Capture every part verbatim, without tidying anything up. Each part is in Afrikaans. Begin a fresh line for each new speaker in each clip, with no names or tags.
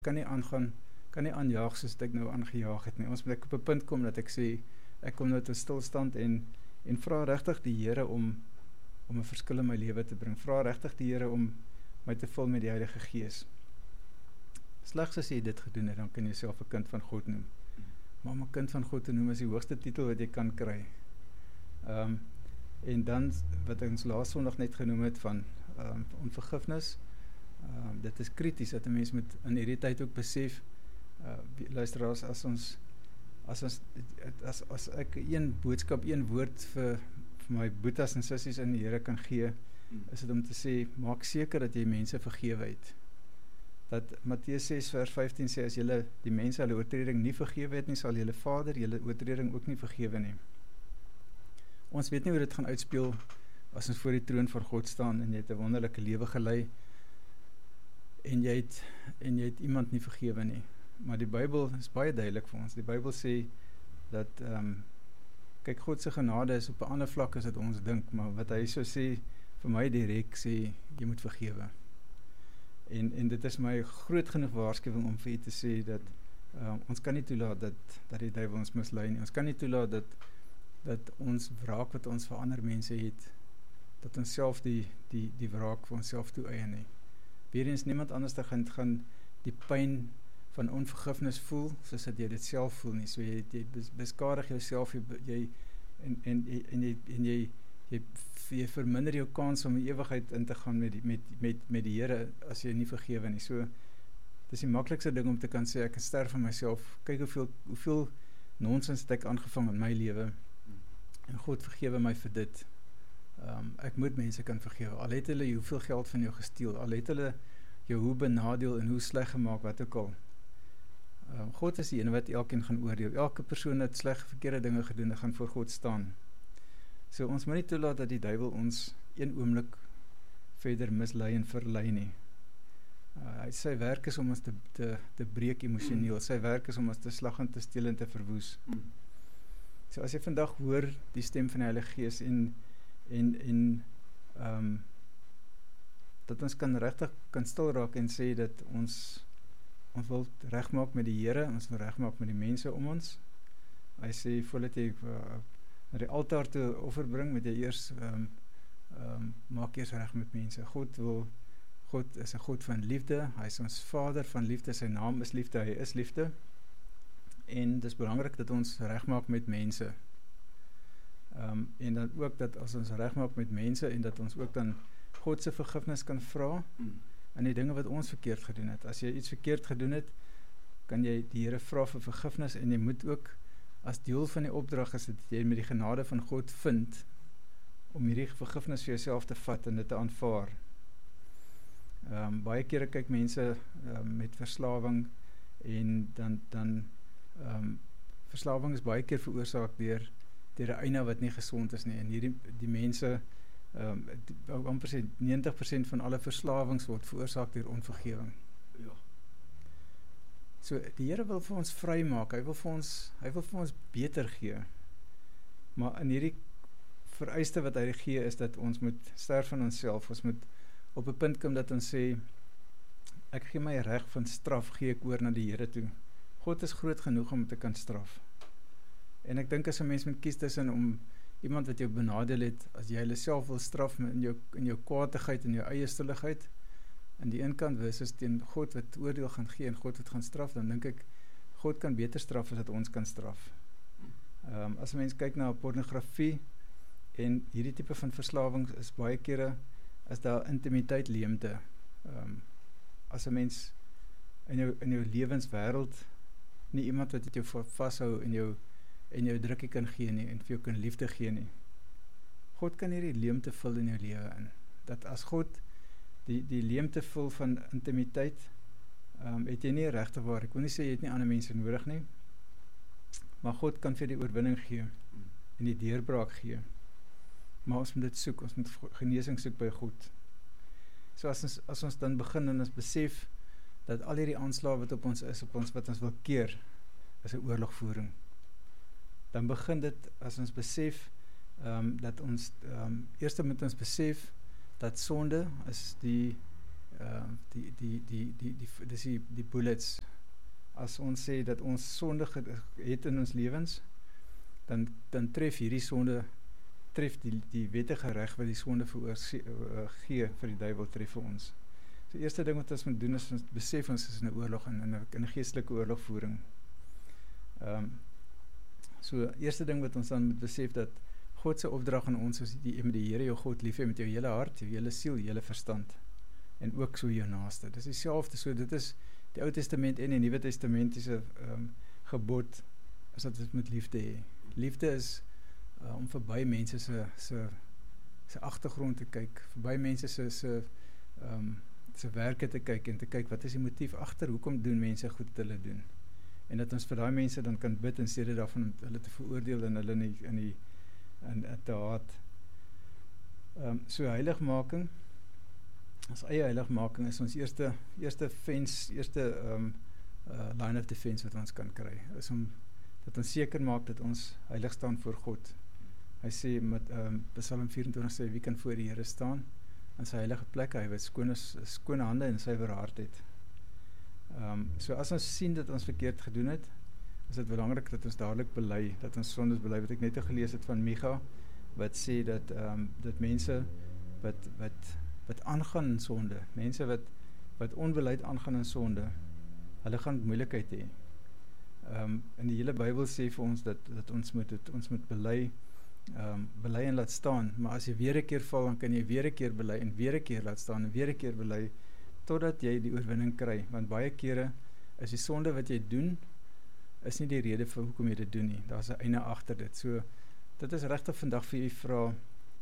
kan nie aangaan, kan nie aanjaag soos ek nou aangejaag het nie. Ons moet ek op 'n punt kom dat ek sê, ek kom nou tot stilstand en, en vra regtig die Here om, om 'n verskil in my lewe te bring. Vra regtig die Here om my te vul met die Heilige Gees. Slegs as jy dit gedoen het, dan kan jy jouself 'n kind van God noem. Maar om 'n kind van God te noem is die hoogste titel wat jy kan kry. Um, en dan, wat ons laas Sondag net genoem het van um, onvergifnis, um, dit is krities dat 'n mens moet in hierdie tyd ook besef, uh, luisteraars, as ons, as ons, as, as ek een boodskap, een woord vir, vir my boetas en sissies in die Here kan gee, is dit om te sê, maak seker dat jy mense vergewe het. Dat Matteus ses vers vyftien sê, as julle die mense hulle oortreding nie vergewe het nie, sal julle Vader julle oortreding ook nie vergewe nie. Ons weet nie hoe dit gaan uitspeel as ons voor die troon van God staan en jy het 'n wonderlike lewe gelei en jy het en jy het iemand nie vergewe nie. Maar die Bybel is baie duidelik vir ons. Die Bybel sê dat ehm um, kyk, God se genade is op 'n ander vlak as wat ons dink, maar wat hy so sê vir my direk sê, jy moet vergewe. En, en dit is my groot genoeg waarskuwing om vir u te sê dat uh, ons kan nie toelaat dat, dat die duiwel ons mislei nie. Ons kan nie toelaat dat, dat ons wraak wat ons vir ander mense het, dat ons self die, die, die wraak vir ons self toe eien nie. Weereens niemand anders te gaan, gaan die pyn van onvergifnis voel, soos dat jy dit self voel nie. So jy, jy beskadig jouself, jy, jy, en, en, en, jy, en jy, jy, jy verminder jou kans om die ewigheid in te gaan met die, met, met, met die Here as jy nie vergewe nie. So, dit is die maklikste ding om te kan sê, ek kan sterf van myself, kyk hoeveel, hoeveel nonsens het ek aangevang in my lewe, en God vergewe my vir dit. Um, ek moet mense kan vergewe, al het hulle hoeveel geld van jou gesteel, al het hulle jou hoe benadeel en hoe sleg gemaak, wat ook al. Um, God is die ene wat elkeen gaan oordeel. Elke persoon het sleg verkeerde dinge gedoen, en gaan voor God staan. So ons moet nie toelaat dat die duiwel ons een oomblik verder mislei en verlei nie. Uh, sy werk is om ons te, te, te breek emosioneel, sy werk is om ons te slag en te steel en te verwoes. So as jy vandag hoor die stem van die Heilige Gees en, en, en um, dat ons kan regtig kan stil raak en sê dat ons ons wil regmaak met die Here, ons wil regmaak met die mense om ons. Hy sê, voordat jy uh, na die altaar te offer bring, moet jy eers um, um, maak eers reg met mense. God wil, God is 'n God van liefde, hy is ons Vader van liefde, sy naam is liefde, hy is liefde, en dit is belangrik dat ons regmaak met mense. Um, en dan ook dat as ons regmaak met mense, en dat ons ook dan God se vergifnis kan vra, in die dinge wat ons verkeerd gedoen het. As jy iets verkeerd gedoen het, kan jy die Here vra vir vergifnis, en jy moet ook, as deel van die opdrag is, dat jy met die genade van God vind, om hierdie vergifnis vir jouself te vat, en dit te aanvaar. Um, baie kere kyk mense um, met verslawing, en dan, dan um, verslawing is baie keer veroorsaak deur, deur 'n eina wat nie gesond is nie, en hierdie, die mense, um, die, amper sê, negentig persent van alle verslawings word veroorsaak deur onvergewing. Ja. So, die Here wil vir ons vry maak, hy wil vir ons, hy wil vir ons beter gee, maar in hierdie vereiste wat hy gee, is dat ons moet sterf van onsself, ons moet op 'n punt kom dat ons sê, ek gee my reg van straf, gee ek oor na die Here toe. God is groot genoeg om te kan straf. En ek dink as 'n mens moet kies tussen om iemand wat jou benadeel het, as jy hulle self wil straf in jou, in jou kwaadigheid en jou eie stilligheid, aan die een kant versus teen God wat oordeel gaan gee en God wat gaan straf, dan dink ek, God kan beter straf as wat ons kan straf. Um, as 'n mens kyk na pornografie, en hierdie tipe van verslawing is baie kere, as daar intimiteit leemte. Um, as 'n mens in jou, in jou lewenswêreld, nie iemand wat dit jou vashou en jou, en jou drukkie kan gee nie, en vir jou kan liefde gee nie. God kan hierdie leemte vul in jou lewe in. Dat as God die, die leemte vul van intimiteit, um, het jy nie regte waar, ek wil nie sê jy het nie ander mense nodig nie, maar God kan vir die oorwinning gee, en die deurbraak gee. Maar ons moet dit soek, ons moet genesing soek by God. So as ons, as ons dan begin en ons besef, dat al hierdie aanslae wat op ons is, op ons wat ons wil keer, is 'n oorlogvoering. Dan begin dit, as ons besef, um, dat ons, um, eerst moet ons besef, dat sonde is die, uh, die die die die die dis die die bullets. As ons sê dat ons sonde het in ons lewens, dan dan tref hierdie sonde tref die die wettige reg wat die sonde vergee vir die duiwel tref vir ons. So die eerste ding wat ons moet doen is ons besef ons is in 'n oorlog en in 'n in 'n geestelike oorlogvoering. Ehm um, so eerste ding wat ons dan moet besef dat God se opdrag aan ons is die met die Here jou God lief hê met jou hele hart, jou hele siel, jou hele verstand en ook so jou naaste. Dis dieselfde, so dit is die Ou Testament en die Nuwe Testamentiese um, gebod is dat ons moet liefde hê. Liefde is uh, om verby mense se se se agtergrond te kyk, verby mense se se ehm um, se werke te kyk en te kyk wat is die motief agter, hoekom doen mense goed wat hulle doen. En dat ons vir daai mense dan kan bid in steede daarvan om hulle te veroordeel en hulle in die in die in te haat. Ehm um, so heiligmaking, ons eie heiligmaking is ons eerste eerste fence, eerste ehm um, uh, line of defense wat ons kan kry. Is om dat ons seker maak dat ons heilig staan voor God. Hy sê met ehm um, Psalm vyf-en-twintig sê wie kan voor die Here staan in sy heilige plek, hy wat skoon is, skone hande en suiwer hart het. Ehm um, so as ons sien dat ons verkeerd gedoen het, is dit belangrik dat ons dadelik bely, dat ons sondes bely, wat ek net gelees het van Micha, wat sê dat ehm um, dat mense wat wat wat aangaan in sonde, mense wat wat onbeleid aangaan in sonde, hulle gaan moeilikheid hê. Ehm um, in die hele Bybel sê vir ons dat dat ons moet het, ons moet bely, ehm um, bely en laat staan, maar as jy weer 'n keer val, dan kan jy weer 'n keer bely en weer 'n keer laat staan en weer 'n keer bely totdat jy die oorwinning kry, want baie kere is die sonde wat jy doen is nie die rede vir hoekom jy dit doen nie. Daar's 'n einde agter dit. So dit is regtig vandag vir u vra,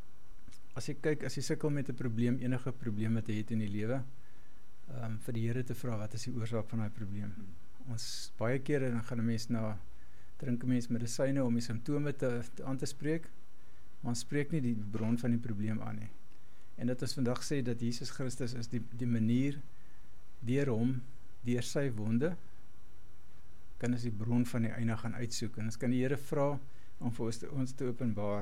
as jy kyk, as jy sukkel met 'n probleem, enige probleem wat jy het in die lewe, ehm um, vir die Here te vra wat is die oorsaak van daai probleem. Ons baie kere dan gaan 'n mens na drink 'n mens medisyne om die simptome te, te aan te spreek, maar ons spreek nie die bron van die probleem aan nie. En dat ons vandag sê dat Jesus Christus is die die manier deur hom, deur sy wonde kan ons die bron van die einde gaan uitsoek. En ons kan die Here vra om vir ons te, ons te openbaar.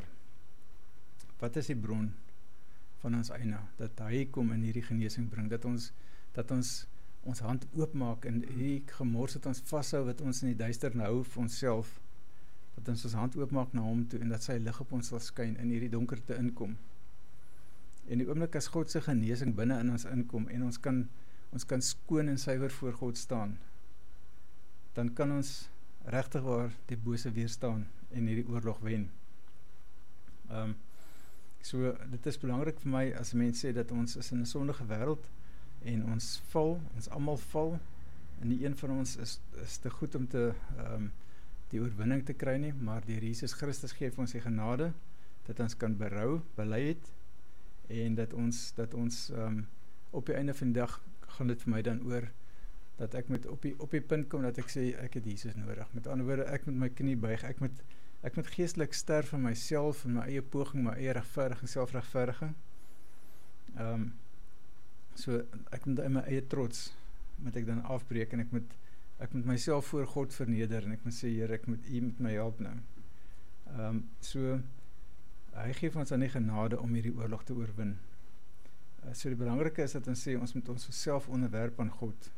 Wat is die bron van ons einde? Dat hy kom en hierdie genesing bring, dat ons dat ons ons hand oopmaak en hierdie gemors wat ons vashou, wat ons in die duister hou vir onsself, dat ons ons hand oopmaak na hom toe en dat sy lig op ons sal skyn en hierdie donkerte inkom. En die oomblik as God se genesing binne in ons inkom en ons kan ons kan skoon en suiwer voor God staan, dan kan ons regtig waar die bose weerstaan en hierdie oorlog wen. Ehm um, so dit is belangrik vir my as mense sê dat ons is in 'n sondige wêreld en ons val, ons almal val, en nie een van ons is is te goed om te ehm um, die oorwinning te kry nie, maar deur Jesus Christus gee vir ons die genade dat ons kan berou, bely het en dat ons dat ons ehm um, op die einde van die dag gaan dit vir my dan oor dat ek moet op die op die punt kom dat ek sê ek het Jesus nodig. Met ander woorde, ek moet my knie buig, ek moet ek moet geestelik sterf vir myself en my eie poging, my eie regverdiging, selfregverdiging. Ehm um, so ek moet in my eie trots moet ek dan afbreek en ek moet ek moet myself voor God verneder en ek moet sê Here, ek moet U met my help nou. Ehm um, so hy gee ons aan die genade om hierdie oorlog te oorwin. Uh, so die belangrike is dat ons sê ons moet ons self onderwerp aan God.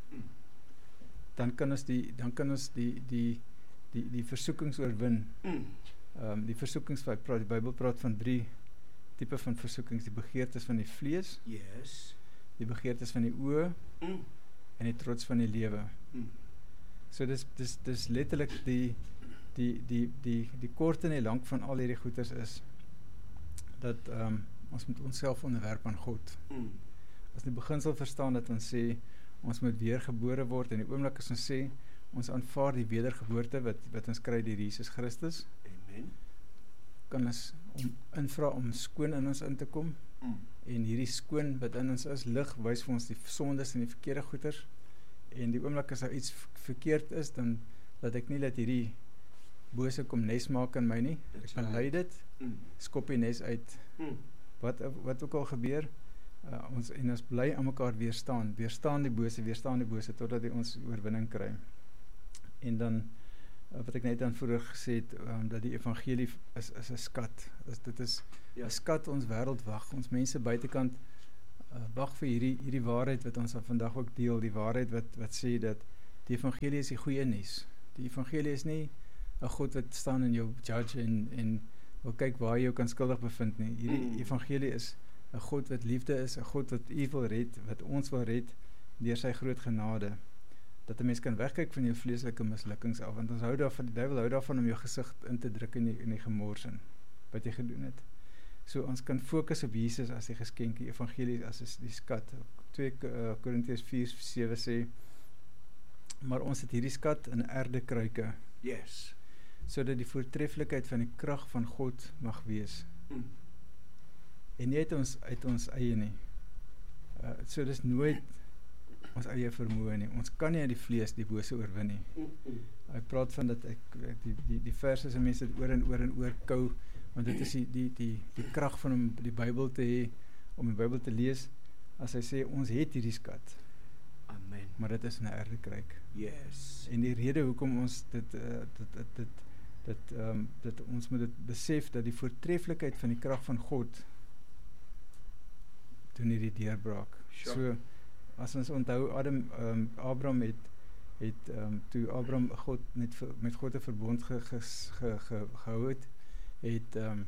Dan kan ons die dan kan ons die die die die versoekings oorwin. Ehm um, die versoekings wat praat die Bybel praat van drie tipe van versoekings, die begeertes van die vlees,
yes,
die begeertes van die oë
mm.
en die trots van die lewe.
Mm.
So dis dis dis letterlik die die die die die kort en die lank van al hierdie goeters is dat ehm um, ons moet onsself onderwerp aan God.
Mm.
As die beginsel verstaan dat ons sê ons moet weergebore word en die oomblik as ons sê ons aanvaar die wedergeboorte wat wat ons kry deur Jesus Christus.
Amen.
Kan ons om invra om skoon in ons in te kom.
Mm.
En hierdie skoon wat in ons is, lig wys vir ons die sondes en die verkeerde goeters. En die oomblik as daar iets verkeerd is, dan laat ek nie dat hierdie bose kom nes maak in my nie. Ek bely dit,
mm.
skop die nes uit.
Mm.
Wat wat ook al gebeur, uh, ons en ons bly aan mekaar weerstaan. Weerstaan die bose, weerstaan die bose totdat hy ons oorwinning kry. En dan uh, wat ek net aan vroeër gesê het, um, dat die evangelie is is 'n skat. Is dit is 'n
ja.
skat ons wêreld wag. Ons mense buitekant uh, wag vir hierdie hierdie waarheid wat ons vandag ook deel, die waarheid wat wat sê dat die evangelie is die goeie nuus. Die evangelie is nie 'n God wat staan in jou judge en en wil kyk waar jy jou kan skuldig bevind nie. Hierdie evangelie is 'n God wat liefde is, 'n God wat u wil red, wat ons wil red deur sy groot genade. Dat 'n mens kan wegkyk van jou vleeslike mislukkings af, want ons hou daarvan, die duiwel hou daarvan om jou gesig in te druk in die, in die gemors in wat jy gedoen het. So ons kan fokus op Jesus as die geskenk, die evangelie as die skat. twee Korintiërs vier sewe sê, maar ons het hierdie skat in erdekruike.
Yes.
Sodat die voortreffelikheid van die krag van God mag wees.
Mm.
En nie uit ons, uit ons eie nie. Uh, so dis nooit ons eie vermoë nie. Ons kan nie uit die vlees die bose oorwin nie.
Mm-mm.
Hy praat van dat ek, ek die, die, die vers is 'n mens dit oor en oor en oor kou, want dit is die, die, die, die krag van om die Bybel te hê, om die Bybel te lees, as hy sê, ons het hierdie skat.
Amen.
Maar dit is 'n erdekruik.
Yes.
En die rede hoekom ons dit, uh, dit, dit, dit, dit, um, dit ons moet dit besef, dat die voortreffelikheid van die krag van God doen hierdie deurbraak.
Sure.
So, as ons onthou, Adam, um, Abraham het, het um, toe Abraham God met, met God 'n verbond ge, ge, ge, ge, gehou het, het um,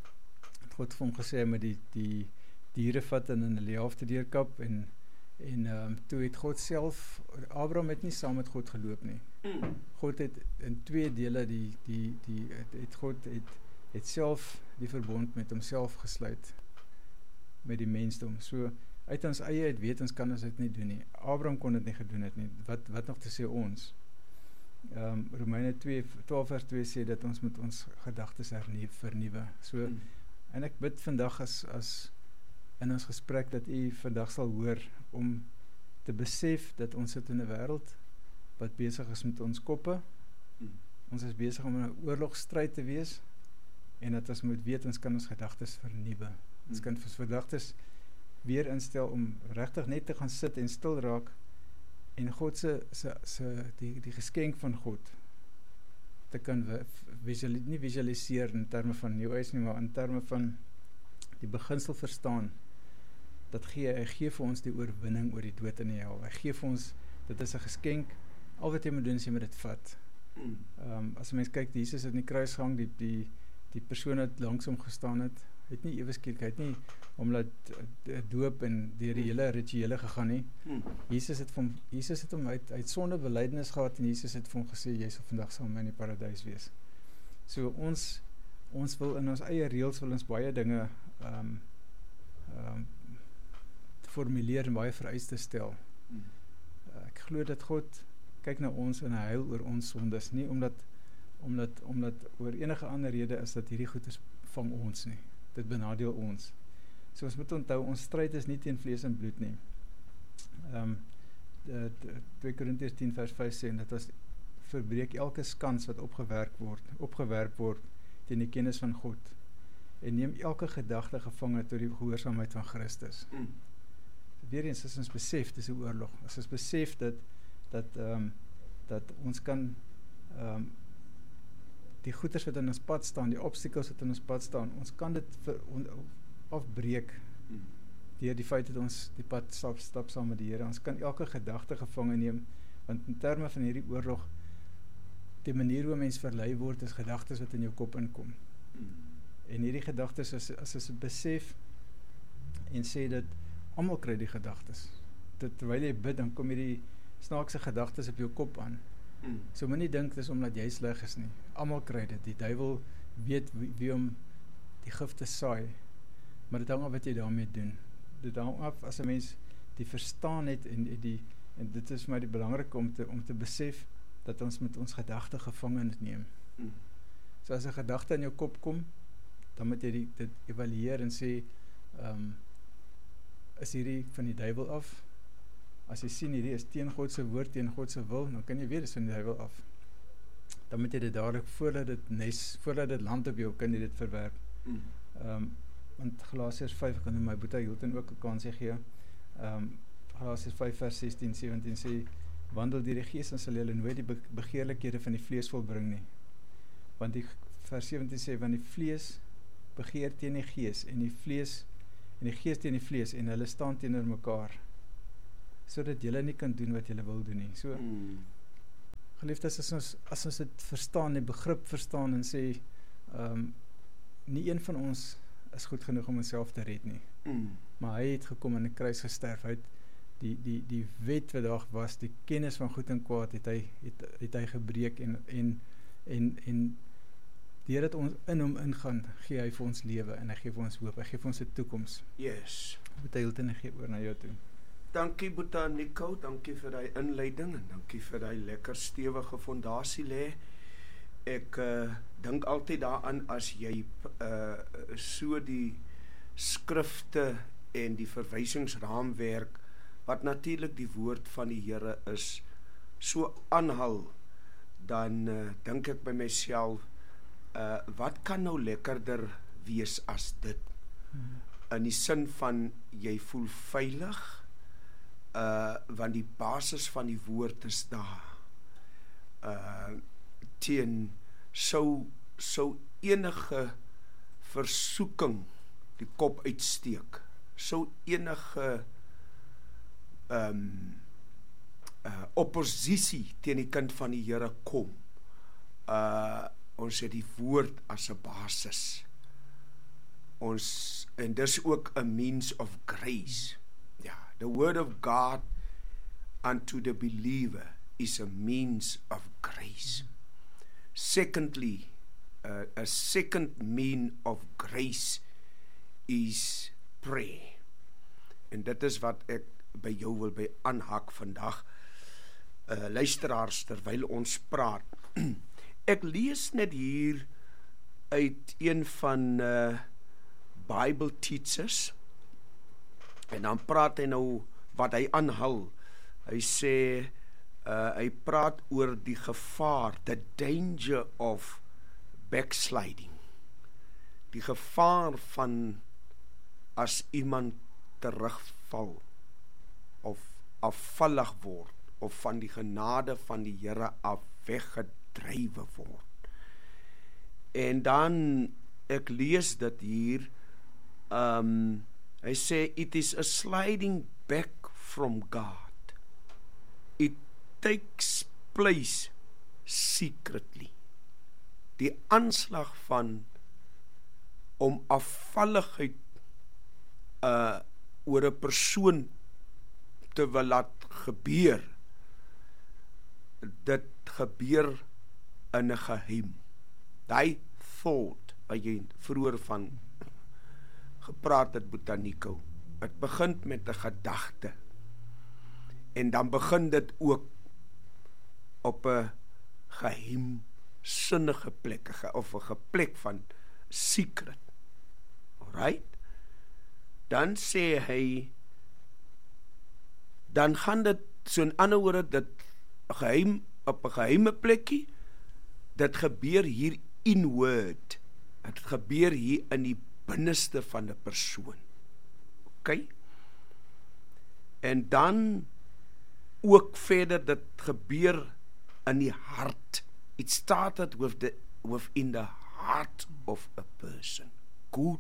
God vir hom gesê, hy moet die, die diere vat en in hulle helfte deurkap, en En um, toe het God self, Abraham het nie saam met God geloop nie.
Mm.
God het in twee dele, die, die, die, het, het God het, het self die verbond met homself gesluit, met die mensdom. So, uit ons eie uit weet ons kan ons dit nie doen nie. Abraham kon dit nie gedoen het nie. Wat, wat nog te sê ons? Um, Romeine twee, twaalf vers twee sê dat ons moet ons gedagtes hernie, vernuwe. So,
Mm.
en ek bid vandag as, as in ons gesprek dat u vandag sal hoor om te besef dat ons sit in 'n wêreld wat besig is met ons koppe.
Mm.
Ons is besig om in 'n oorlogstryd te wees, en dat ons moet weet ons kan ons gedagtes vernuwe. Mm. Ons kan ons gedagtes weer instel om regtig net te gaan sit en stil raak en God se se se die die geskenk van God te kan visualis, nie visualiseer in terme van New Age nie, maar in terme van die beginsel verstaan. Dat gee, hy gee vir ons die oorwinning oor die dood en die hel. Hy gee vir ons, dit is 'n geskenk, al wat jy moet doen is jy moet dit vat.
Mm.
Um, as 'n mens kyk, Jesus het in die kruis gehang, die, die, die persoon wat langs hom gestaan het, het nie ewe skielik, hy het nie omdat uh, doop en deur die hele rituele gegaan nie.
Mm.
Jesus het hom, Jesus het hom uit, uit sonde belydenis gehad, en Jesus het vir hom gesê, jy sal vandag saam met my in die paradys wees. So ons, ons wil in ons eie reëls, wil ons baie dinge um, um, formuleer en baie vereistes stel.
Mm.
Uh, ek glo dat God kyk na ons en hy huil oor ons sondes, nie omdat omdat omdat oor enige ander rede is dat hierdie goeders vang ons nie. Dit benadeel ons. So ons moet onthou, ons stryd is nie teen vlees en bloed nie. Ehm um, twee Korintiërs tien vers vyf sê dat ons verbreek elke skans wat opgewerk word, opgewerp word teen die kennis van God, en neem elke gedagte gevange tot die gehoorsaamheid van Christus.
Mm.
Weereens as ons besef, dis 'n oorlog. As ons besef dat dat ehm um, dat ons kan ehm um, die goeders wat in ons pad staan, die obstacles wat in ons pad staan, ons kan dit ver, on, afbreek
Mm.
deur die feit dat ons die pad stap, stap saam met die Here. Ons kan elke gedagte gevange neem, want in terme van hierdie oorlog, die manier hoe mens verlei word, is gedagtes wat in jou kop inkom.
Mm.
En hierdie gedagtes, as as ons besef en sê dat almal kry die gedagtes. Dit terwyl jy bid, dan kom hierdie snaakse gedagtes op jou kop aan.
Mm.
So moenie dink dis omdat jy sleg is nie. Almal kry dit. Die duiwel weet wie, wie om die gif te saai. Maar dit hang af wat jy daarmee doen. Dit hang af as 'n mens die verstaan het en die en dit is vir my die belangrike om te om te besef dat ons met ons gedagte gevange neem.
Mm.
So as 'n gedagte in jou kop kom, dan moet jy die, dit evalueer en sê, ehm um, is hierdie van die duiwel af? As jy sien hierdie is teen God se woord, teen God se wil, dan kan jy weet dis van die duiwel af. Dan moet jy dit dadelik voordat dit nes, voordat dit land op jou, kan jy dit verwerp.
Mm.
Ehm um, want Galasiërs vyf, ek kan my Boeta Hilton ook 'n kansie gee. Ehm um, Galasiërs vyf vers sestien sewentien sê, wandel deur die Gees en sal julle nooit die begeerlikhede van die vlees volbring nie. Want die vers sewentien sê, want die vlees begeer teen die Gees en die vlees en die gees teen die vlees, en hulle staan teenoor mekaar, sodat julle nie kan doen wat julle wil doen nie. So,
Mm.
geliefdes, as ons, as ons dit verstaan, die begrip verstaan en sê, um, nie een van ons is goed genoeg om onsself te red nie.
Mm.
Maar hy het gekom in die kruis gesterf, hy het die, die, die wet wat daar was, die kennis van goed en kwaad, het hy, het, het hy gebreek, en, en, en, en deur dat ons in hom ingaan, gee hy vir ons lewe, en hy gee vir ons hoop, hy gee vir ons 'n toekoms.
Yes.
Boeta Hilton, ek gee oor na jou toe.
Dankie Boeta Nico, dankie vir die inleiding en dankie vir die lekker stewige fondasie lê. Ek uh, dink altyd daaraan as jy uh, so die skrifte en die verwysingsraamwerk, wat natuurlik die woord van die Here is, so aanhal, dan uh, dink ek by myself, uh, wat kan nou lekkerder wees as dit?
Hmm.
In die sin van, jy voel veilig, Uh, want die basis van die woord is daar. Uh, teen sou, sou enige versoeking die kop uitsteek. Sou enige um, uh, oppositie teen die kind van die Here kom. Uh, ons het die woord as 'n basis. Ons, en dis ook a means of grace. The word of God unto the believer is a means of grace. Secondly, uh, a second mean of grace is prayer. En dit is wat ek by jou wil by aanhak vandag, uh, luisteraars, terwyl ons praat. Ek lees net hier uit een van uh, Bible teachers, en dan praat hy nou wat hy aanhal. Hy sê, uh, hy praat oor die gevaar, the danger of backsliding. Die gevaar van as iemand terugval, of afvallig word, of van die genade van die Here af weggedrywe word. En dan, ek lees dit hier, um, hy sê, it is a sliding back from God. It takes place secretly. Die aanslag van om afvalligheid uh, oor 'n persoon te wil laat gebeur, dit gebeur in 'n geheim. Die thought, wat jy vroeër van gepraat het, Boeta Nico, het begin met 'n gedagte, en dan begin dit ook op 'n geheimsinnige plek, of 'n plek van secret. Alright? Dan sê hy, dan gaan dit, so in ander woorde, dit geheim, op 'n geheime plekkie, dit gebeur hier inward, dit gebeur hier in die binneste van 'n persoon. OK? En dan ook verder, dit gebeur in die hart. It started with the, within the heart of a person. Good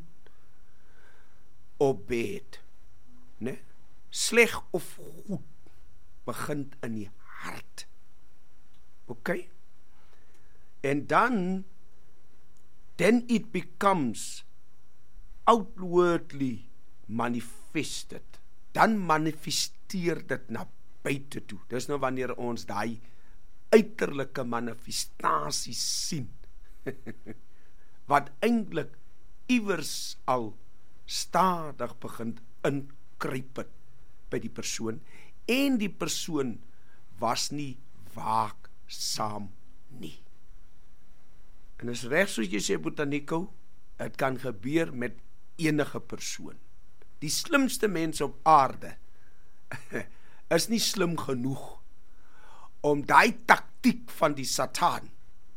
or bad. Ne? Sleg of goed begin in die hart. OK? En dan, then it becomes outwardly manifested. Dan manifesteer dit na buite toe. Dis nou wanneer ons daai uiterlike manifestasies sien, wat eintlik iewers al stadig begin inkruip het by die persoon, en die persoon was nie waaksaam nie. En is reg soos jy sê, Boeta Nico, het kan gebeur met enige persoon. Die slimste mens op aarde is nie slim genoeg om daai taktiek van die Satan,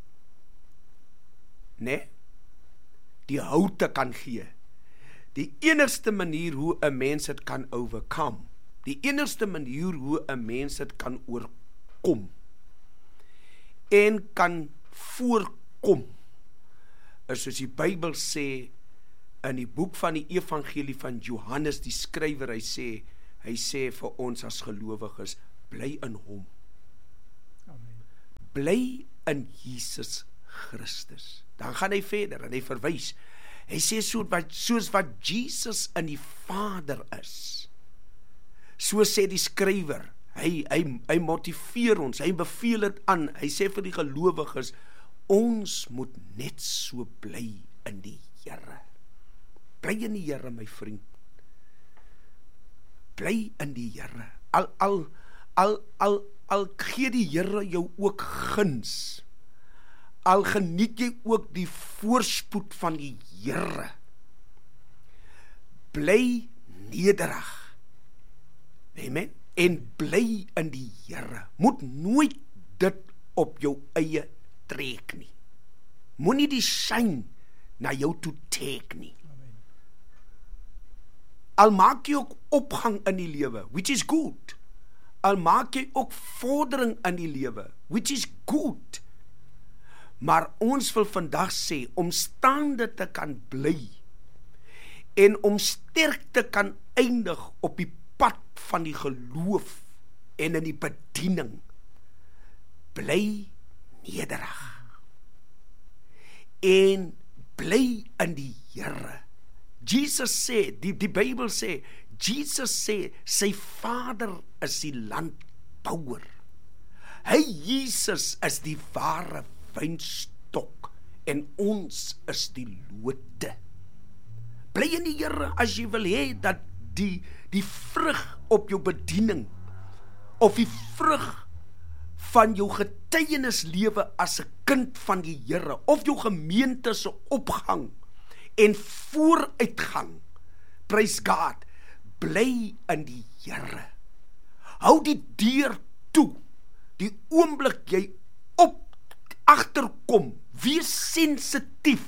nee, die hout te kan gee. Die enigste manier hoe 'n mens dit kan overcome, die enigste manier hoe 'n mens dit kan oorkom en kan voorkom, is soos die Bybel sê, in die boek van die evangelie van Johannes, die skrywer, hy sê, hy sê vir ons as gelowiges, bly in hom.
Amen.
Bly in Jesus Christus. Dan gaan hy verder en hy verwys. Hy sê so wat, soos wat Jesus in die Vader is. So sê die skrywer, hy, hy, hy motiveer ons, hy beveel het aan, hy sê vir die gelowiges, ons moet net so bly in die Here. Bly in die Here, my vriend. Bly in die Here. Al, al, al, al, al gee die Here jou ook guns. Al geniet jy ook die voorspoed van die Here. Bly nederig. Amen. En bly in die Here. Moet nooit dit op jou eie trek nie. Moenie die skyn na jou toe trek nie.
Amen.
Al maak jy ook opgang in die lewe, which is good. Al maak jy ook vordering in die lewe, which is good. Maar ons wil vandag sê, om staande te kan bly, en om sterk te kan eindig op die pad van die geloof, en in die bediening, bly nederig. En bly in die Here. Jesus sê, die, die Bybel sê, Jesus sê, sy Vader is die landbouer. Hy, Jesus, is die ware wynstok, en ons is die lote. Bly in die Here as jy wil hê dat die, die vrug op jou bediening, of die vrug van jou getuienislewe as 'n kind van die Here, of jou gemeente se opgang en vooruitgang, praise God, bly in die Here. Hou die deur toe, die oomblik jy op agterkom, wees sensitief,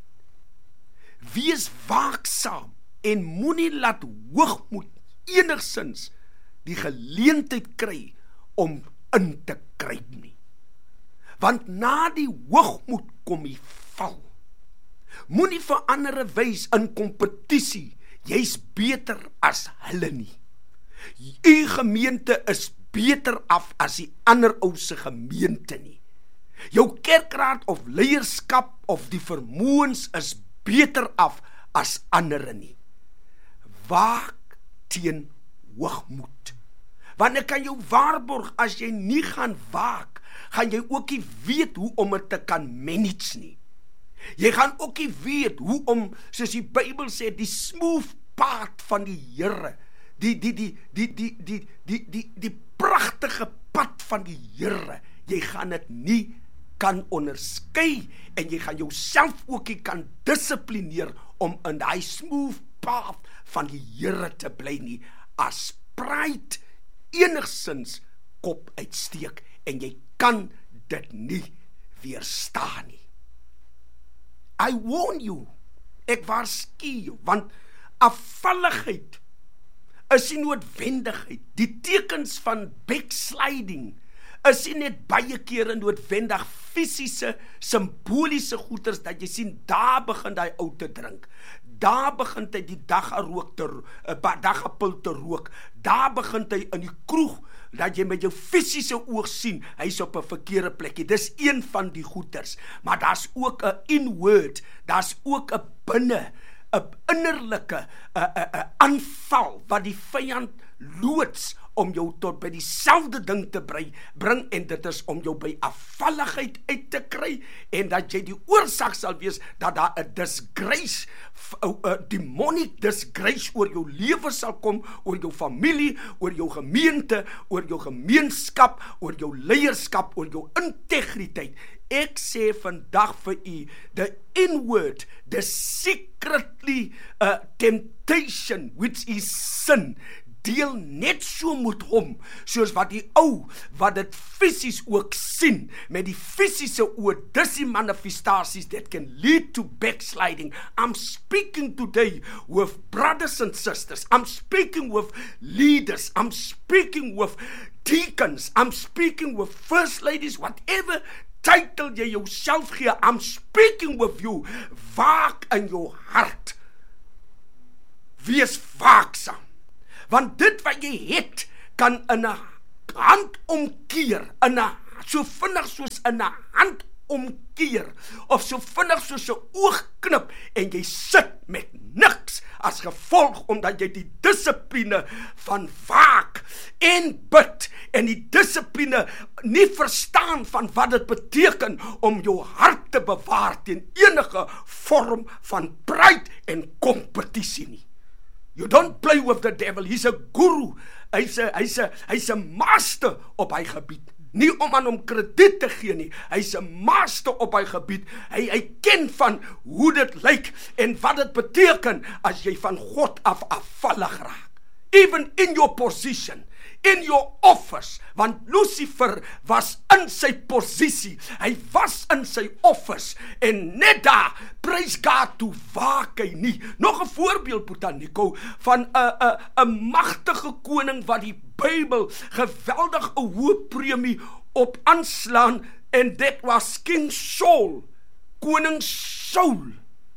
wees waaksaam, en moenie laat hoogmoed enigsins die geleentheid kry om in te kruip nie. Want na die hoogmoed kom die val. Moenie vir ander wys in kompetisie, jy's beter as hulle nie. U gemeente is beter af as die ander ou se gemeente nie. Jou kerkraad of leierskap of die vermoëns is beter af as ander nie. Waak teen hoogmoed. Want ek kan jou waarborg, as jy nie gaan waak, gaan jy ook nie weet hoe om het te kan manage nie. Jy gaan ook nie weet hoe om, soos die Bybel sê, die smooth pad van die Here, die, die, die, die, die, die, die, die, die pragtige pad van die Here, jy gaan het nie kan onderskei, en jy gaan jouself ook nie kan dissiplineer, om in die smooth path van die Here te bly nie, as pride enigsins kop uitsteek, en jy kan dit nie weerstaan nie. I warn you, ek waarsku jou, want afvalligheid is nie noodwendigheid. Die tekens van backsliding is nie net baie kere noodwendig fisiese, simboliese goeders, dat jy sien, daar begin die ou te drink, daar begin hy die daggarook te, uh, daggapil te rook, daar begin hy in die kroeg, dat jy met jou fisiese oog sien, hy is op 'n verkeerde plekkie. Dis een van die goeders, maar daar's ook 'n inward, daar's ook 'n binne, 'n innerlike 'n 'n 'n aanval wat die vyand loods om jou tot by dieselfde ding te bring, bring, en dit is om jou by afvalligheid uit te kry, en dat jy die oorsaak sal wees, dat daar 'n disgrace, 'n demonic disgrace oor jou lewe sal kom, oor jou familie, oor jou gemeente, oor jou gemeenskap, oor jou leierskap, oor jou integriteit. Ek sê vandag vir u, the inward, the secretly uh, temptation, which is sin, deel net so met hom, soos wat die ou, wat dit fisies ook sien, met die fisiese oor, dis die manifestaties that can lead to backsliding. I'm speaking today with brothers and sisters, I'm speaking with leaders, I'm speaking with deacons, I'm speaking with first ladies, whatever title jy jouself gee, I'm speaking with you. Waak in jou hart wees waaksaam. Want dit wat jy het, kan in 'n hand omkeer, in 'n so vinnig soos in 'n hand omkeer, of so vinnig soos 'n oogknip, en jy sit met niks, as gevolg omdat jy die dissipline van waak en bid, en die dissipline nie verstaan van wat dit beteken om jou hart te bewaar teen enige vorm van pride en kompetisie nie. You don't play with the devil. He's a guru. Hy's 'n hy's 'n hy's 'n master op hy gebied. Nie om aan hom krediet te gee nie. Hy's 'n master op hy gebied. Hy hy ken van hoe dit lyk en wat dit beteken as jy van God af afvallig raak. Even in your position, in your office, want Lucifer was in sy posisie, hy was in sy office, en net daar, praise God, toe waak hy nie. Nog 'n voorbeeld, Botaniko, van 'n 'n 'n magtige koning wat die Bybel geweldig 'n hoë premie op aanslaan, en dit was King Saul, koning Saul,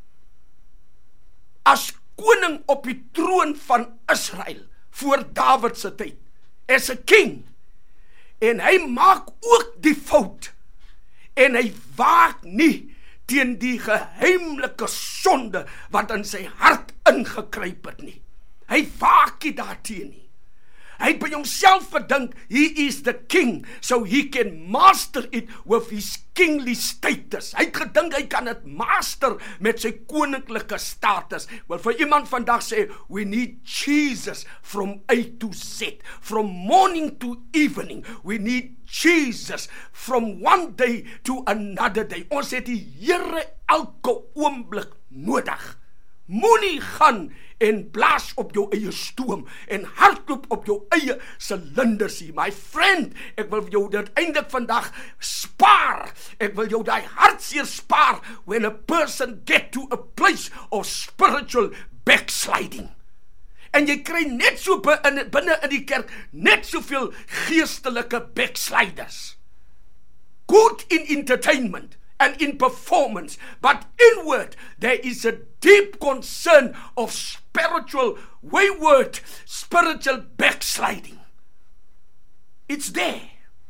as koning op die troon van Israel, voor Dawid se tyd, as a king, en hy maak ook die fout, en hy waak nie teen die geheimlike sonde wat in sy hart ingekruip het nie. Hy waak nie daarteen nie. Hy het by homself gedink, he is the king, so he can master it with his kingly status. Hy het gedink hy kan dit master met sy koninklike status. Wel, vir iemand vandag sê, we need Jesus from A to Z, from morning to evening. We need Jesus from one day to another day. Ons het die Here elke oomblik nodig. Moenie gaan en blaas op jou eie stoom en hardloop op jou eie silinders hier. My friend, ek wil jou dit eindelik vandag spaar. Ek wil jou daai hartseer spaar when a person get to a place of spiritual backsliding. En jy kry net so binne in die kerk net soveel geestelike backsliders. Good in entertainment and in performance, but inward there is a deep concern of spiritual wayward, spiritual backsliding. It's there.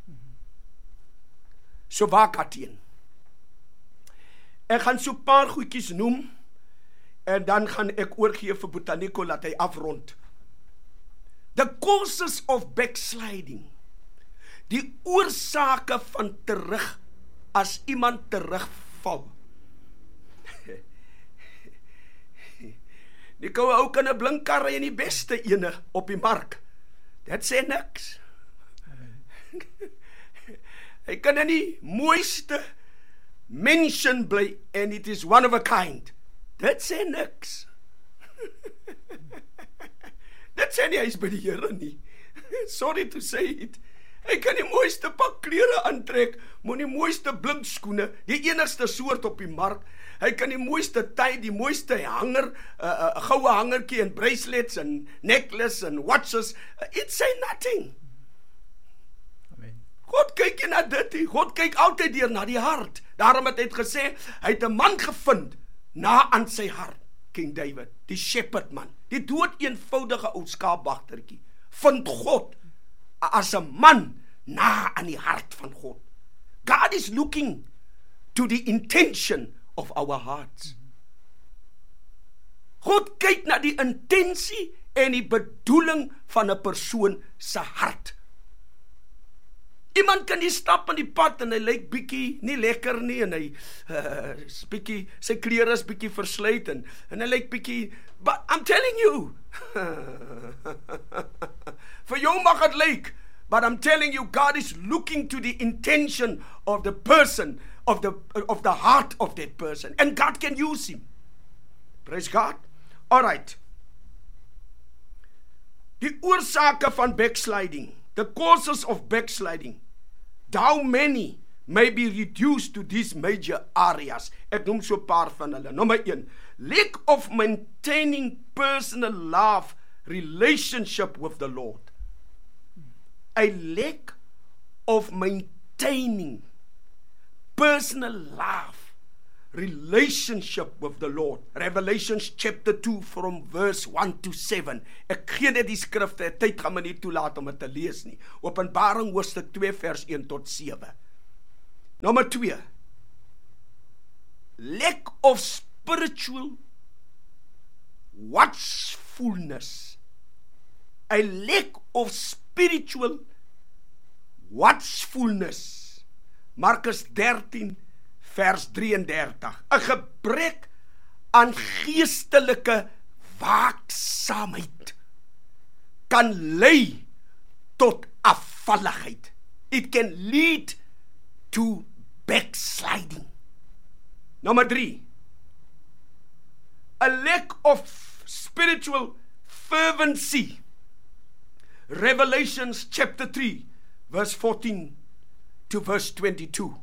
So waak daarteen. Ek gaan so 'n paar goedjies noem, en dan gaan ek oorgee vir Botaniko laat hy afrond. The causes of backsliding. Die oorsake van terug, as iemand terugval. Die koue ou kan 'n blink kar ry en die beste ene op die mark. Dit sê niks. Hy kan in die mooiste mansion bly en it is one of a kind. Dit sê niks. Dit sê nie hy is by die Here nie. Sorry to say it. Hy kan die mooiste pak klere aantrek, maar die mooiste blinkskoene, die enigste soort op die mark. Hy kan die mooiste tyd, die mooiste hanger, 'n uh, uh, goue hangertjie en bracelets en necklace en watches. Uh, it say nothing.
Amen.
God kyk nie na dit nie. God kyk altyd deur na die hart. Daarom het hy gesê, hy het 'n man gevind na aan sy hart. King David, die shepherd man, die dood eenvoudige ou skaapwagtertjie, vind God as 'n man na aan die hart van God. God is looking to the intention of our hearts. God kyk na die intensie en die bedoeling van 'n persoon se hart. Iemand kan die stap in die pad en hy lyk bietjie nie lekker nie, en hy uh, is bietjie, sy klere is bietjie versluit en, en hy lyk bietjie, but I'm telling you, vir jou mag het lyk, but I'm telling you, God is looking to the intention of the person, of the of the heart of that person, and God can use him. Praise God. All right. Die oorsake van backsliding, the causes of backsliding, how many may be reduced to these major areas. Ek noem so 'n paar van hulle. Nommer one, lack of maintaining personal love relationship with the Lord. A lack of maintaining personal love relationship with the Lord. Revelations chapter two from verse one to seven. Ek gee net die skrifte, tyd gaan my nie toelaat om dit te lees nie. Openbaring hoofstuk twee vers een tot sewe. Nommer twee. Lack of spiritual watchfulness. A lack of spiritual watchfulness. Markus dertien vers drieëndertig. 'n gebrek aan geestelike waaksaamheid kan lei tot afvalligheid. It can lead to backsliding. Number three. A lack of spiritual fervency. Revelations chapter three, verse fourteen to verse twenty-two.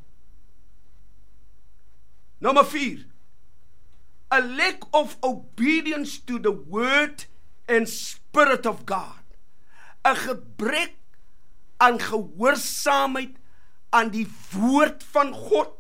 Number four. A lack of obedience to the word and spirit of God. 'n gebrek aan gehoorsaamheid aan die woord van God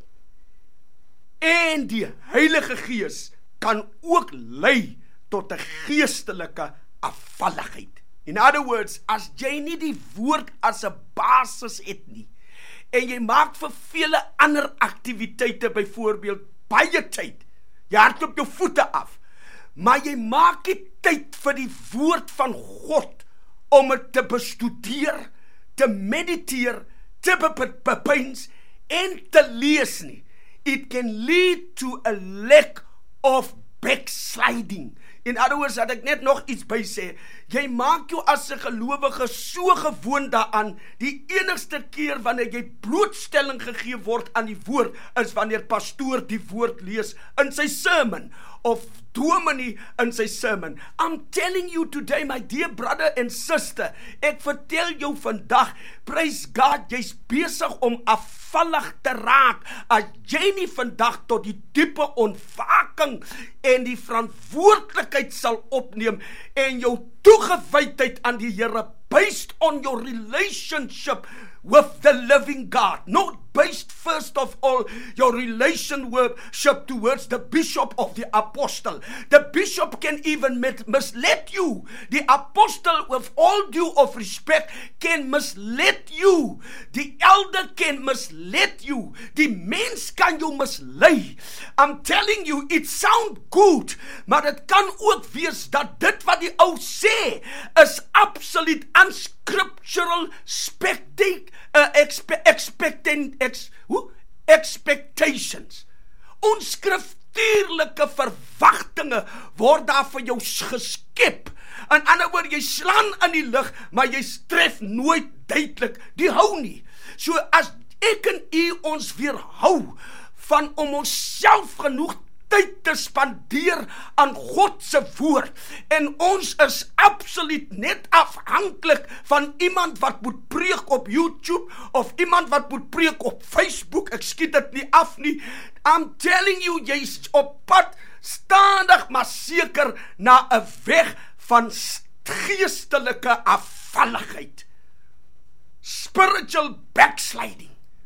en die Heilige Gees kan ook lei tot 'n geestelike afvalligheid. In other words, as jy nie die woord as 'n basis het nie, en jy maak vir vele ander aktiwiteite, byvoorbeeld baie tyd, jy hardloop jou voete af, maar jy maak nie tyd vir die woord van God om dit te bestudeer, te mediteer, te bepeins en te lees nie. It can lead to a lack of backsliding. In other words, dat ek net nog iets by sê, jy maak jou as 'n gelowige so gewoond daaraan, die enigste keer wanneer jy blootstelling gegee word aan die woord, is wanneer pastoor die woord lees in sy sermon, of dominee in sy sermon. I'm telling you today, my dear brother and sister, ek vertel jou vandag, praise God, jy's besig om afvallig te raak, as jy nie vandag tot die diepe ontwaking en die verantwoordelikheid sal opneem, en jou toegewydheid aan die Here, based on your relationship with the living God, not based first of all your relationship towards the bishop of the apostle. The bishop can even mislead you. The apostle, with all due of respect, can mislead you. The elder can mislead you. Die mens kan jou mislei. I'm telling you, it sound good, maar het kan ook wees dat dit wat die ou sê is absoluut unscriptural spectate, uh, expe, expectant, ex, hoe? expectations. Onskriftuurlike verwagtinge word daar vir jou geskep. In ander woorde, jy slaan in die lug, maar jy tref nooit duidelik die hou nie. So as ek en u ons weerhou van om onsself genoeg tyd te spandeer aan God se woord, en ons is absoluut net afhanklik van iemand wat moet preek op YouTube, of iemand wat moet preek op Facebook, ek skiet dit nie af nie. I'm telling you, jy is op pad stadig maar seker na 'n weg van geestelike afvalligheid, spiritual backsliding.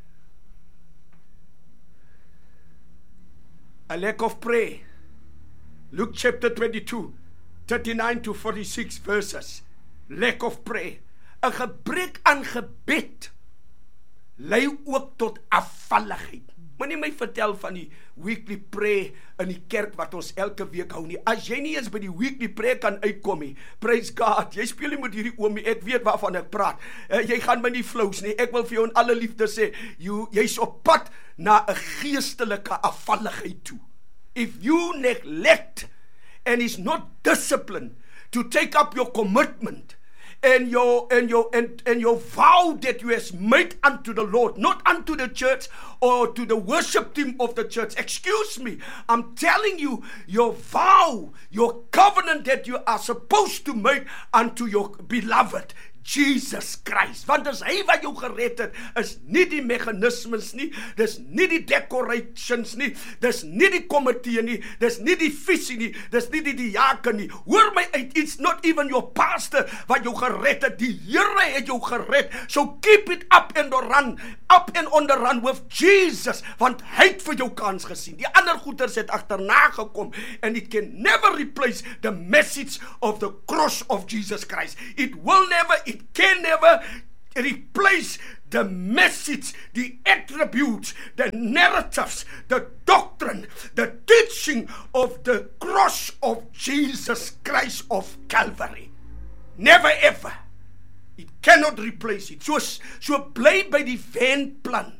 A lack of prayer. Luke chapter twenty-two, thirty-nine to forty-six verses. Lack of prayer. 'n gebrek aan gebed lei ook tot afvalligheid. Moenie my vertel van die weekly prayer in die kerk wat ons elke week hou nie. As jy nie eens by die weekly prayer kan uitkom nie, praise God, jy speel nie met hierdie oomie, ek weet waarvan ek praat. Uh, jy gaan my nie flous nie. Ek wil vir jou in alle liefde sê, jy, jy's op pad na 'n geestelike afvalligheid toe. If you neglect and is not disciplined to take up your commitment and your and your and, and your vow that you has made unto the Lord, not unto the church or to the worship team of the church. Excuse me, I'm telling you, your vow, your covenant that you are supposed to make unto your beloved, Jesus Christ. Want dis hy wat jou gered het, is nie die mechanismes nie, dis nie die decorations nie, dis nie die komitee nie, dis nie die visie nie, dis nie die diaken nie. Hoor my uit, it's not even your pastor wat jou gered het, die Here het jou gered. So keep it up and run, up and on the run with Jesus, want hy het vir jou kans gesien. Die ander goeders het agterna gekom, and it can never replace the message of the cross of Jesus Christ. It will never, it can never replace the message, the attributes, the narratives, the doctrine, the teaching of the cross of Jesus Christ of Calvary. Never ever. It cannot replace it. So, so bly by die venplan.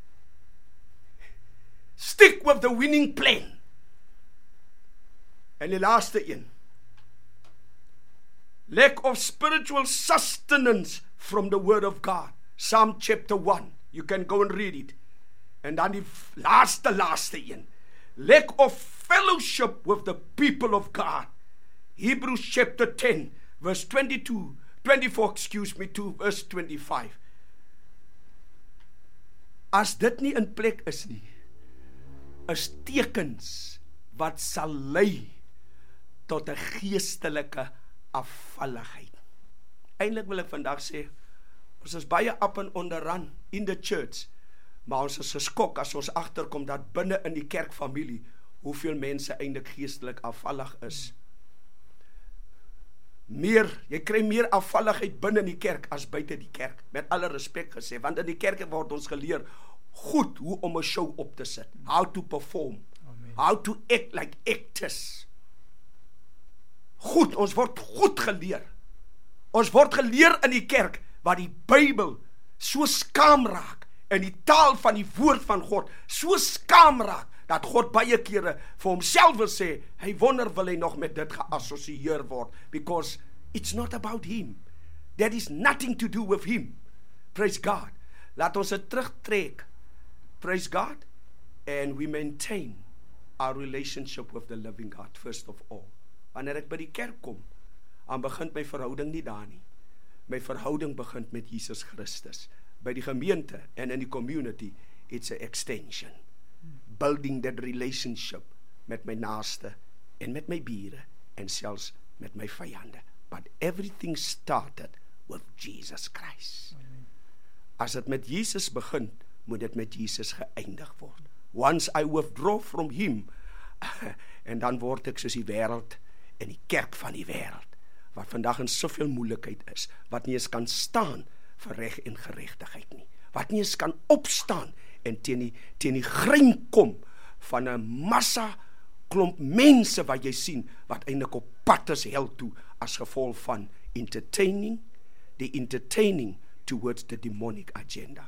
Stick with the winning plan. En die laaste een. Lack of spiritual sustenance from the word of God. Psalm chapter one. You can go and read it. En dan die laaste, laaste een. Lack of fellowship with the people of God. Hebrews chapter ten, verse twenty-two. twenty-four, excuse me, to verse twenty-five. As dit nie in plek is nie, is tekens wat sal lei tot 'n geestelike afvalligheid. Eintlik wil ek vandag sê, ons is baie up and onderrun in the church, maar ons is geskok as ons agterkom dat binne in die kerkfamilie hoeveel mense eintlik geestelik afvallig is. Meer, jy kry meer afvalligheid binne in die kerk as buite die kerk, met alle respek gesê, want in die kerk word ons geleer goed hoe om 'n show op te sit, how to perform, Amen. How to act like actors. Goed, ons word goed geleer. Ons word geleer in die kerk waar die Bybel so skaam raak en die taal van die woord van God so skaam raak dat God baie kere vir homself wil sê, hy wonder wil hy nog met dit geassosieer word, because it's not about him. There is nothing to do with him. Praise God. Laat ons dit terugtrek. Praise God. And we maintain our relationship with the living God, first of all. Wanneer ek by die kerk kom, dan begin my verhouding nie daar nie. My verhouding begin met Jesus Christus. By die gemeente en in die community, it's an extension. Building that relationship met my naaste en met my bure en selfs met my vyande. But everything started with Jesus Christ. Amen. As dit met Jesus begin, moet dit met Jesus geëindig word. Once I withdraw from him, en dan word ek soos die wêreld en die kerk van die wêreld, wat vandag in soveel moeilikheid is, wat nie eens kan staan vir reg en geregtigheid nie, wat nie eens kan opstaan en teen die, teen die grein kom van 'n massa klomp mense wat jy sien, wat eintlik op pad is hel toe, as gevolg van entertaining, the entertaining towards the demonic agenda.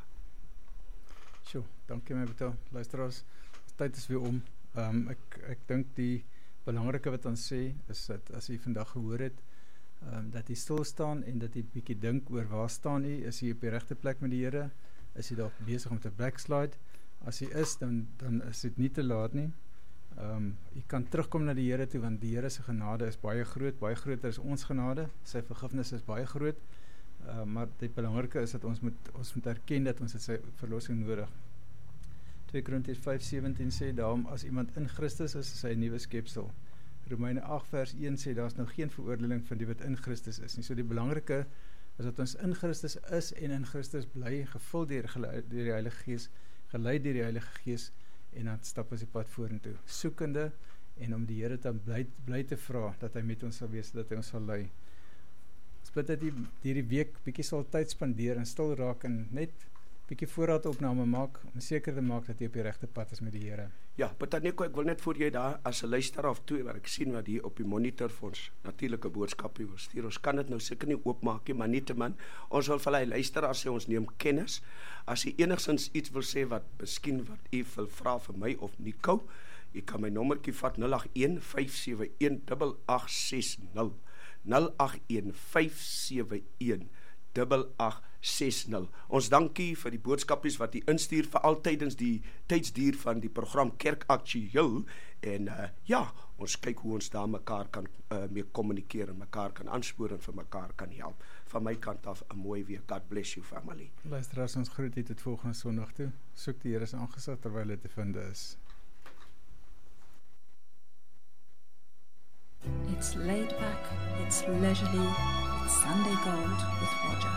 Sjoe, dankie my Boetie. Luisteraars, tyd is weer om. Um, ek, ek dink die belangrike wat ons sê, is dat as jy vandag gehoor het, um, dat jy stil staan en dat jy bietjie dink oor waar staan jy, is jy op die regte plek met die Here, is jy dalk besig om te backslide. As jy is, dan, dan is dit nie te laat nie. Um, jy kan terugkom na die Here toe, want die Here se genade is baie groot, baie groter is ons genade, sy vergifnis is baie groot, uh, maar die belangrike is dat ons moet, ons moet erken dat ons het sy verlossing nodig. twee Korintiërs vyf sewentien sê, daarom as iemand in Christus is, is hy 'n nuwe skepsel. Romeine agt vers een sê, daar is nou geen veroordeling van die wat in Christus is nie. So die belangrike is dat ons in Christus is en in Christus bly, gevul deur die Heilige Gees, geleid deur die Heilige Gees, en dan stap ons die pad vorentoe, soekende, en om die Here dan bly, bly te vra, dat hy met ons sal wees, dat hy ons sal lei. Ons bid dat hy hierdie week bietjie sal tyd spandeer en stil raak en net bietjie voorraadopname maak, om seker te maak dat jy op die regte pad is met die Here.
Ja, Pataneko, ek wil net voor jy daar, as 'n luisteraar of twee, wat ek sien wat hier op die monitor vir ons natuurlike boodskapie wil stuur, ons kan dit nou seker nie oopmaak nie, maar nietemin, ons wil vir hy luisteraar sê, ons neem kennis, as jy enigstens iets wil sê, wat miskien wat jy wil vra vir my of Nico, jy kan my nommertjie vat, nul agt een vyf sewe een agt agt ses nul, nul agt een vyf sewe een agt agt ses nul. Ons dankie vir die boodskapies wat jy instuur, vir altydens die tydsduur van die program Kerk Aktueel, En uh, ja, ons kyk hoe ons daar mekaar kan uh, mee kommunikeer en mekaar kan aanspoor en vir mekaar kan help. Van my kant af 'n mooi week. God bless you, family.
Luisteraars, ons groet u tot volgende Sondag toe. Soek die Here se aangesig terwyl dit te vind is.
It's laid back, it's leisurely, it's Sunday Gold with Roger.